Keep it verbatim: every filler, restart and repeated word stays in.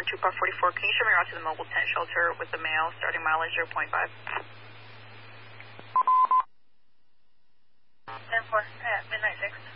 one two Park forty-four. Can you show me around to the mobile tent shelter with the mail starting mileage zero point five? ten four at midnight six.